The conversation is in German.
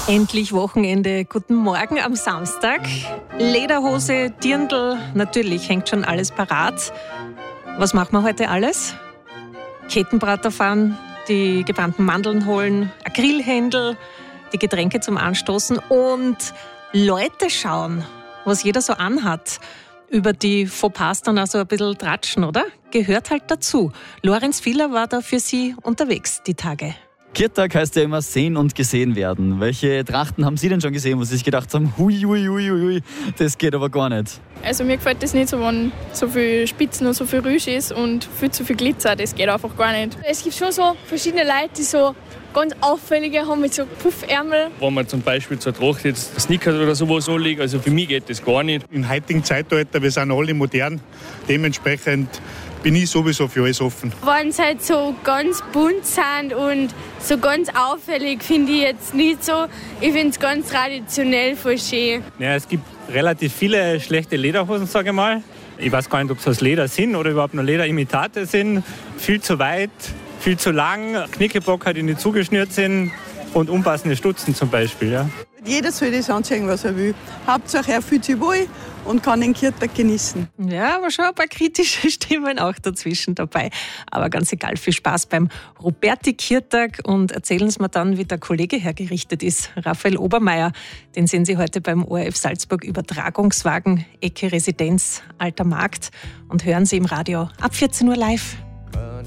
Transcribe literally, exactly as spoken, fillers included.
Endlich Wochenende. Guten Morgen am Samstag. Lederhose, Dirndl, natürlich hängt schon alles parat. Was machen wir heute alles? Kettenbrater fahren, die gebrannten Mandeln holen, ein Grillhändel, die Getränke zum Anstoßen und Leute schauen, was jeder so anhat. Über die Fauxpas dann auch so ein bisschen tratschen, oder? Gehört halt dazu. Lorenz Fieler war da für Sie unterwegs die Tage. Kirtag heißt ja immer sehen und gesehen werden. Welche Trachten haben Sie denn schon gesehen, wo Sie sich gedacht haben, hui, hui, hui, hui, das geht aber gar nicht? Also mir gefällt das nicht so, wenn so viel Spitzen und so viel Rüsch ist und viel zu viel Glitzer, das geht einfach gar nicht. Es gibt schon so verschiedene Leute, die so ganz auffällige haben mit so Puffärmel. Wenn man zum Beispiel zur Tracht jetzt Sneakers oder sowas anlegt, also für mich geht das gar nicht. Im heutigen Zeitalter, wir sind alle modern, dementsprechend bin ich sowieso für alles offen. Wenn sie halt so ganz bunt sind und so ganz auffällig, finde ich jetzt nicht so. Ich finde es ganz traditionell voll schön. Ja, es gibt relativ viele schlechte Lederhosen, sage ich mal. Ich weiß gar nicht, ob es aus Leder sind oder überhaupt nur Lederimitate sind. Viel zu weit, viel zu lang, Knickebock halt nicht zugeschnürt sind und unpassende Stutzen zum Beispiel. Ja. Jeder soll das anziehen, was er will. Hauptsache er fühlt sich wohl und kann den Kirtag genießen. Ja, aber schon ein paar kritische Stimmen auch dazwischen dabei. Aber ganz egal, viel Spaß beim Roberti-Kirtag und erzählen Sie mir dann, wie der Kollege hergerichtet ist. Raphael Obermeier, den sehen Sie heute beim O R F Salzburg Übertragungswagen, Ecke Residenz, Alter Markt und hören Sie im Radio ab vierzehn Uhr live.